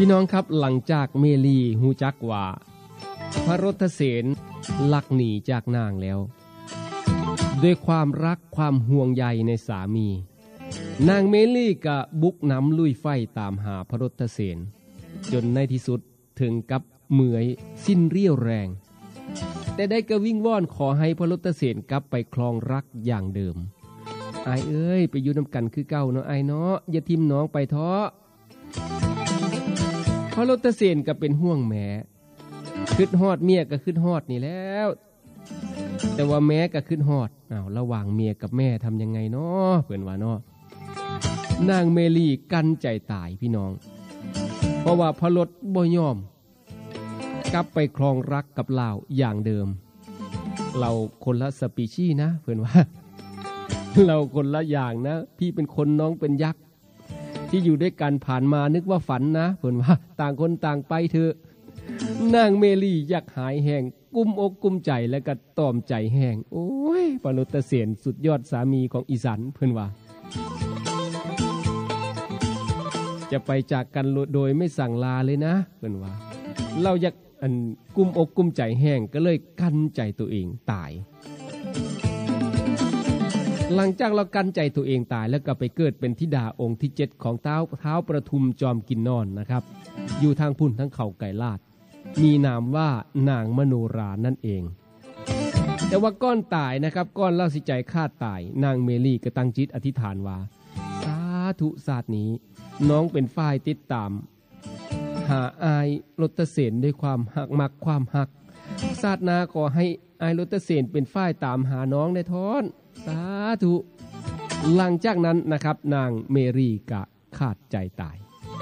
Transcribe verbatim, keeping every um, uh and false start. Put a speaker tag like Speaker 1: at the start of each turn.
Speaker 1: พี่น้องครับหลังจากเมลีฮู้จักว่าพระรถเสนลักหนีจากนางแล้วด้วยความรักความห่วงใยในสามีนางเมลีก็บุกน้ำลุยไฟตามหาพระรถเสนจนในที่สุดถึงกับเหมื่อยสิ้นเรี่ยวแรงแต่ได้ก็วิงว่อนขอให้พระรถเสนกลับไปครองรักอย่างเดิมอายเอ้ยไปอยู่นำกันคือเก่าเนาะอายเนาะอย่าทิ่มน้องไปเถาะพระรถเสนก็เป็นห่วงแม่คิดฮอดเมียก็คิดฮอดนี่แล้วแต่ว่าแม่ก็คิดฮอดอ้าวระหว่างเมียกับแม่ทำยังไงเนาะเพิ่นว่าเนาะนางเมลีกั้นใจตายพี่น้องเพราะว่าพระรถบ่ยอมกลับไปครองรักกับลาวอย่างเดิมเราคนละสปีชีส์นะเพิ่นว่าเราคนละอย่างนะพี่เป็นคนน้องเป็นยักษ์ที่อยู่ด้วยกันผ่านมานึกว่าฝันนะเพิ่นว่าต่างคนต่างไปเถอะนางเมลีอยากหายแห้งกุ้มอกกุ้มใจและก็ตอมใจแห้งโอ้ยพระรถเสนสุดยอดสามีของอีสันเพิ่นว่าจะไปจากกันโดยไม่สั่งลาเลยนะเพิ่นว่าเราอยากอันกุ้มอกกุ้มใจแห้งก็เลยกั้นใจตัวเองตายหลังจากเรากั้นใจตัวเองตายแล้วก็ไปเกิดเป็นธิดาองค์ที่เจ็ดของเท้าเท้าประทุมจอมกินนอนนะครับอยู่ทางพุ่นทั้งเขาไก่ลาดมีนามว่านางมโนรานั่นเองแต่ว่าก้อนตายนะครับก้อนเล่าสิใจฆ่าตายนางเมลีก็ตั้งจิตอธิษฐานว่าสาธุศาสตร์นี้น้องเป็นฝ่ายติดตามหาอายรถเสนด้วยความหักมักความหักศาสนาขอให้อายรถเสนเป็นฝ่ายตามหาน้องได้ท้อนสาธุหลังจากนั้นนะครับนางเมรีก็ขาดใจตาย